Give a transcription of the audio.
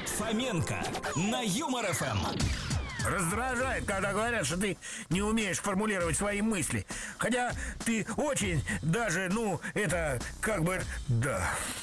Фоменко на Юмор ФМ. Раздражает, когда говорят, что ты не умеешь формулировать свои мысли. Хотя ты очень даже, да.